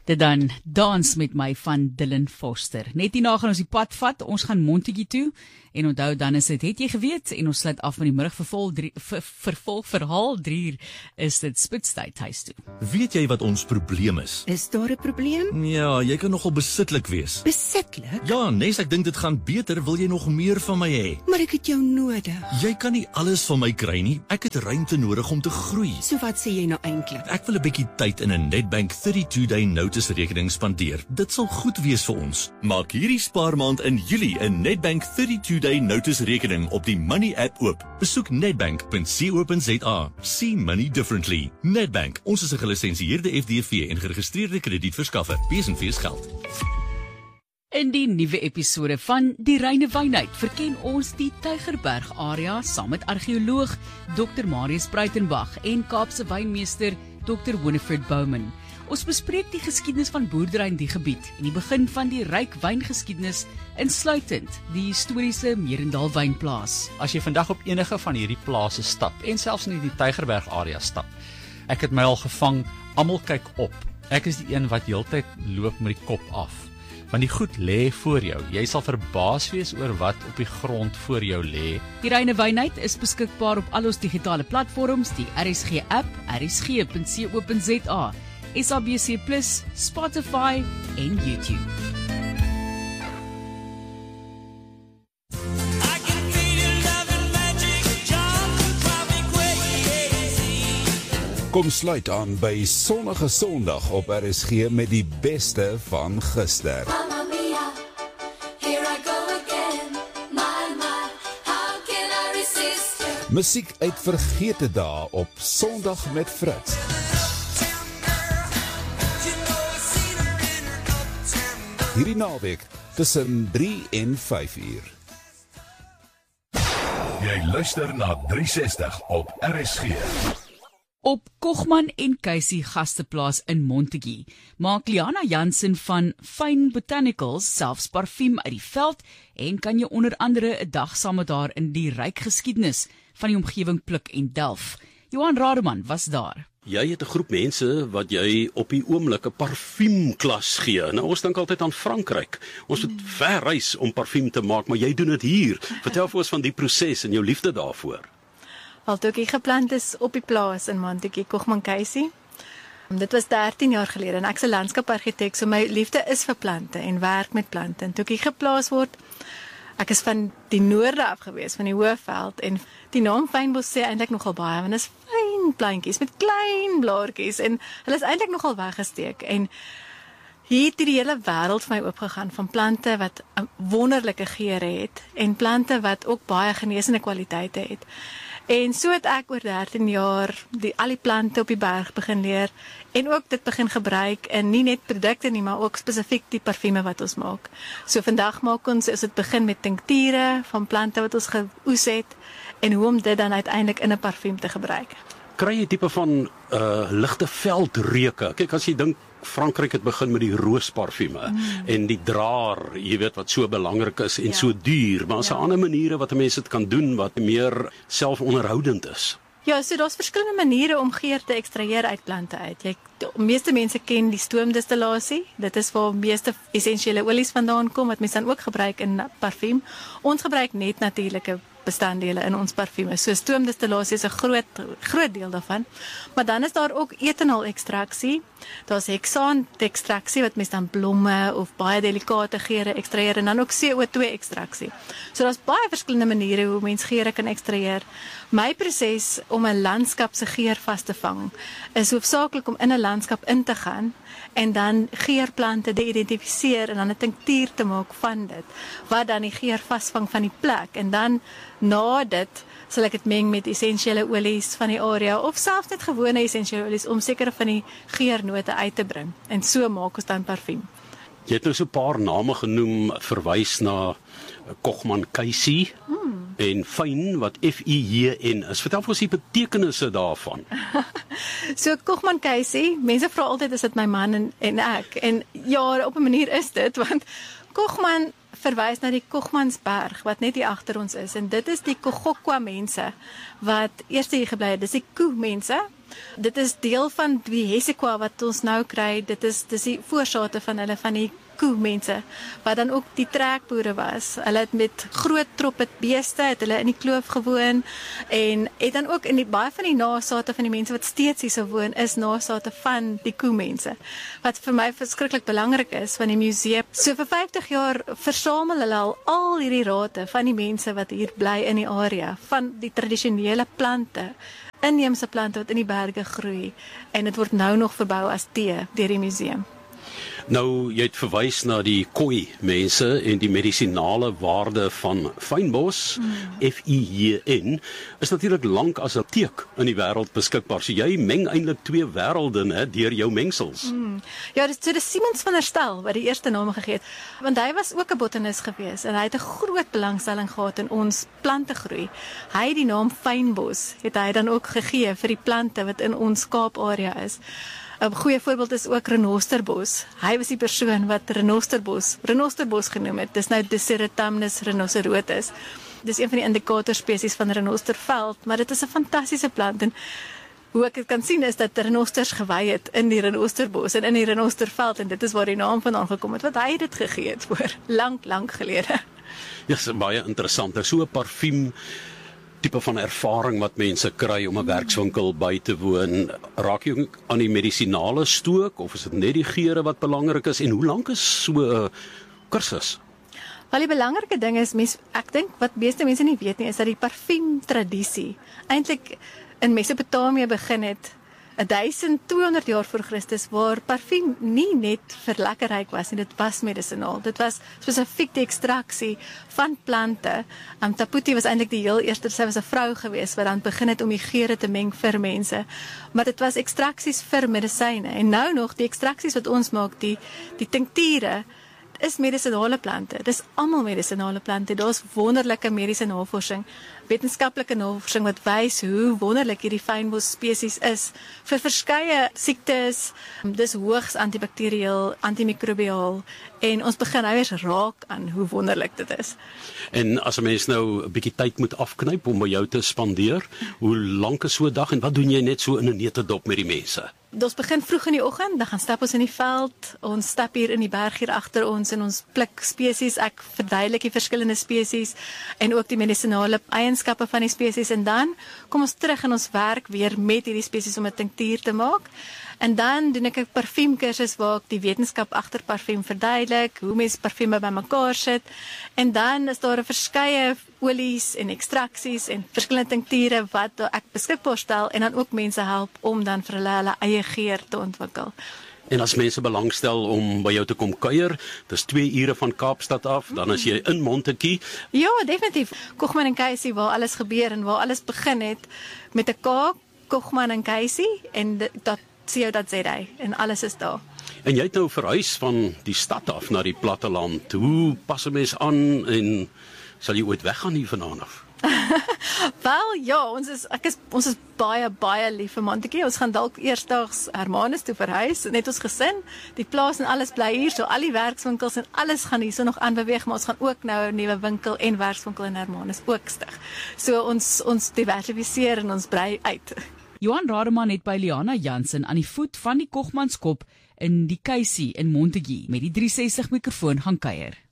Dit dan Dans met my van Dylan Foster. Net hierna gaan ons die pad vat, ons gaan Montetjie toe, en onthou dan is dit, het jy geweet, en ons sluit af met die middagvervolgverhaal, 3 uur is dit spitstyd huis toe. Weet jy wat ons probleem is? Is daar 'n probleem? Ja, jy kan nogal besitlik wees. Besitlik? Ja, Nes, ek dink dit gaan beter, wil jy nog meer van my hê? Maar ek het jou nodig. Jy kan nie alles van my kry nie, ek het ruimte nodig om te groei. So wat sê jy nou eintlik? Ek wil 'n bietjie tyd in 'n Nedbank 32-day notice rekening spandeer. Dit sal goed wees vir ons. Maak hierdie spaarmaand in Julie 'n Nedbank 32-day notice rekening op die Money app oop. Besoek nedbank.co.za. See money differently. Nedbank, ons is 'n gelisensieerde FDV en geregistreerde kredietverskaffer. Besenfees geld. In die nuwe episode van Die Reine Wynheid verken ons die Tygerberg area saam met argeoloog Dr. Marius Bruitenbach en Kaapse wynmeester Dr. Winifred Bowman. Ons bespreek die geskiedenis van boerdery in die gebied en die begin van die ryk wyngeskiedenis, insluitend die historiese Merendal wynplaas. As jy vandag op enige van hierdie plase stap en selfs in die Tygerberg area stap, ek het my al gevang, almal kyk op. Ek is die een wat heeltyd loop met die kop af. Want die goed lê voor jou. Jy sal verbaas wees oor wat op die grond voor jou lê. Die Reine Wynheid is beskikbaar op al ons digitale platforms, die RSG app, rsg.co.za, SABC+, Spotify en YouTube. Kom sluit aan by Sonnige Sondag op RSG met die beste van gister. Mamma mia, here I go again. My, how can I resist you? Musiek uit vergete dae op Sondag met Fritz. Hierdie naweek tussen 3 en 5 uur. Jy luister na 360 op RSG. Op Kochman en Casey gasteplaas in Montetjie maak Liana Jansen van Fyn Botanicals selfs parfuum uit die veld en kan jy onder andere 'n dag saam met haar in die ryk geskiedenis van die omgewing pluk en delf. Johan Rademan was daar. Jy het 'n groep mense wat jy op die oomblik 'n parfuumklas gee. Nou ons dink altyd aan Frankryk. Ons moet ver reis om parfuum te maak, maar jy doen dit hier. Vertel vir ons van die proses en jou liefde daarvoor. Al toe ek geplant is op die plaas in Montetjie, Kochman Casey. Dit was 13 jaar gelede en ek's 'n landskapargitek, so my liefde is vir plante en werk met plante. En toe ek geplaas word, ek is van die noorde af gewees, van die Hoëveld, en die naam fynbos sê eintlik nogal baie, want dit is fyn plantjies met klein blaartjies en hulle is eintlik nogal weggesteek. En hier het die hele wêreld vir my oopgegaan van plante wat 'n wonderlike geur het en plante wat ook baie genesende kwaliteite het. En so het ek oor 13 jaar al die plante op die berg begin leer en ook dit begin gebruik in nie net produkte nie, maar ook spesifiek die parfume wat ons maak. So vandag maak ons, is dit begin met tinkture van plante wat ons geoes het en hoe om dit dan uiteindelik in 'n parfuum te gebruik. Kry jy tipe van ligte veldreuke? Kyk, as jy dink Frankryk het begin met die roosparfume en die draar, jy weet wat so belangrik is en so duur, maar is 'n ander maniere wat 'n mens dit kan doen wat meer selfonderhoudend is. Ja, so daar's verskillende maniere om geur te ekstraheer uit plante uit. Die meeste mense ken die stoomdistillasie. Dit is waar meeste essensiële olies vandaan kom wat mense dan ook gebruik in parfuum. Ons gebruik net natuurlike bestanddele in ons parfume. So stoomdistillasie is 'n groot deel daarvan. Maar dan is daar ook etanol ekstraksie. Daar's hexaan ekstraksie wat mense dan blomme of baie delikate geure ekstraheer en dan ook CO2 ekstraksie. So daar's baie verskillende maniere hoe mens geure kan ekstraheer. My proses om 'n landskap se geur vas te vang is hoofsaaklik om in 'n landskap in te gaan en dan geurplante te identifiseer en dan 'n tinktuur te maak van dit, wat dan die geur vasvang van die plek. En dan na dit sal ek dit meng met essensiële olies van die area of selfs net gewone essensiële olies om sekere van die geurnote uit te bring. En so maak ons dan parfuum. Jy het nou so 'n paar name genoem, verwys na Kochman Casey en Fyn wat F-I-J-N is. Vertel vir ons die betekenisse daarvan. So Kochman Casey, mense vra altyd is dit my man en ek. En ja, op 'n manier is dit, want Kochman verwys na die Kochmansberg wat net hier agter ons is en dit is die Kohokwa mense wat eers hier gebly het. Dis die Koe mense Dit is deel van die Hessequa wat ons nou kry. Dis die voorsate van hulle van die koemense wat dan ook die trekboere was. Hulle het met groot troppe beeste het hulle in die kloof gewoon en het dan ook in die baie van die nasate van die mense wat steeds hier sou woon is nasate van die koemense. Wat vir my verskriklik belangrik is van die museum. So vir 50 jaar versamel hulle al hierdie rate van die mense wat hier bly in die area, van die tradisionele plante, inheemse plante wat in die berge groei en dit word nou nog verbou as tee deur die museum. Nou, jy het verwys na die Khoi mense en die medisinale waarde van fynbos, FIJN, is natuurlik lank as 'n teek in die wêreld beskikbaar. So jy meng eintlik twee wêrelde, né, deur jou mengsels. Ja, dis Simons van der Stel wat die eerste naam gegee het, want hy was ook 'n botanis gewees en hy het 'n groot belangstelling gehad in ons plantegroei. Hy het die naam fynbos het hy dan ook gegee vir die plante wat in ons Kaap-area is. 'n Goeie voorbeeld is ook renosterbos. Hy was die persoon wat renosterbos genoem het. Dis nou Diceretamnus renocerotus. Dis een van die indikatorspesies van renosterveld, maar dit is 'n fantastiese plant en hoe ek dit kan sien is dat renosters gewy het in die renosterbos en in die renosterveld en dit is waar die naam vandaan gekom het wat hy dit gegee het voor lank gelede. Ja, dis baie interessant. Daar's so 'n parfuum tipe van ervaring wat mense kry om 'n werkswinkel by te woon. Raak jy aan die medisinale stook of is dit net die geure wat belangrik is en hoe lank is so 'n kursus? Wel die belangrike ding is ek dink wat meeste mense nie weet nie is dat die parfuum tradisie eintlik in Mesopotamië begin het 1200 jaar voor Christus waar parfuum nie net vir lekkerryk was nie, dit was medisinaal. Dit was spesifiek die ekstraksie van plante. Taputi was eintlik die heel eerste, sy was 'n vrou gewees wat dan begin het om die geure te meng vir mense. Maar dit was ekstraksies vir medisyne en nou nog die ekstraksies wat ons maak, die tinkture is medisinale plante. Dis almal medisinale plante. Daar's wonderlike mediese navorsing, wetenskaplike navorsing wat wys hoe wonderlik hierdie fynbos spesies is vir verskeie siektes. Dis hoogs antibakterieel, antimikrobiaal en ons begin nou eens raak aan hoe wonderlik dit is. En as 'n mens nou 'n bietjie tyd moet afknyp om by jou te spandeer, hoe lank is so 'n dag en wat doen jy net so in 'n neutedop met die mense? Ons begin vroeg in die oggend, dan gaan stap ons in die veld, ons stap hier in die berg hier agter ons en ons pluk spesies, ek verduidelik die verskillende spesies en ook die medisinale eienskappe van die spesies en dan kom ons terug en ons werk weer met hierdie spesies om 'n tinktuur te maak. En dan doen ek 'n parfuumkursus waar ek die wetenskap agter parfuum verduidelik, hoe mense parfume bymekaar sit. En dan is daar 'n verskeie olies en ekstraksies en verskillende tinkture wat ek beskikbaar stel en dan ook mense help om dan vir hulle eie geur te ontwikkel. En as mense belangstel om by jou te kom kuier, dis 2 ure van Kaapstad af, dan is jy in Montetjie. Ja, definitief. Kochman & Casey waar alles gebeur en waar alles begin het met 'n K, Kochman & Casey en dat CO.za en alles is daar. En jy het nou verhuis van die stad af na die platteland. Hoe pas 'n mens aan en sal jy ooit weggaan hier vandaan af? Wel ja, ons is baie lief vir Montetjie. Ons gaan dalk eersdaags Hermanus toe verhuis, net ons gesin. Die plaas en alles bly hier, so al die werkswinkels en alles gaan hier so nog aanbeweeg, maar ons gaan ook nou 'n nuwe winkel en werkswinkel in Hermanus ook stig. So ons diversifiseer en ons brei uit. Johan Rademan het by Liana Jansen aan die voet van die Kochmanskop in die Casey in Montetjie met die 360 mikrofoon gaan kuier.